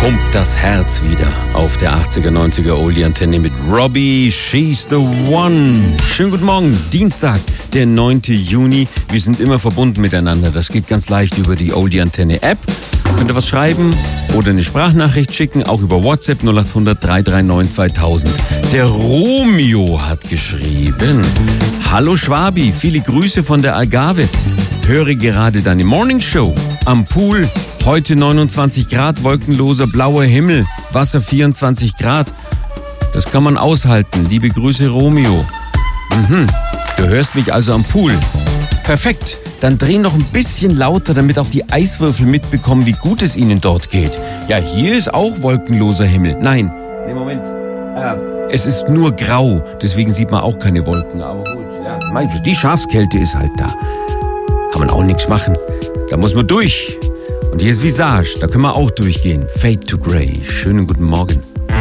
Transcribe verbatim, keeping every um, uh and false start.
Pumpt das Herz wieder auf der achtziger, neunziger Oldie-Antenne mit Robbie, She's the One. Schönen guten Morgen, Dienstag, der neunten Juni. Wir sind immer verbunden miteinander. Das geht ganz leicht über die Oldie-Antenne-App. Könnt ihr was schreiben oder eine Sprachnachricht schicken, auch über WhatsApp null acht hundert, drei drei neun, zweitausend. Der Romeo hat geschrieben: Hallo Schwabi, viele Grüße von der Algarve. Höre gerade deine Morningshow am Pool. Heute neunundzwanzig Grad, wolkenloser blauer Himmel, Wasser vierundzwanzig Grad. Das kann man aushalten. Liebe Grüße, Romeo. Mhm. Du hörst mich also am Pool. Perfekt. Dann dreh noch ein bisschen lauter, damit auch die Eiswürfel mitbekommen, wie gut es ihnen dort geht. Ja, hier ist auch wolkenloser Himmel. Nein, nee, Moment. Äh, es ist nur grau, deswegen sieht man auch keine Wolken. Aber gut, ja. Meinst du, die Schafskälte ist halt da. Kann man auch nichts machen. Da muss man durch. Und hier ist Visage, da können wir auch durchgehen. Fade to Grey. Schönen guten Morgen.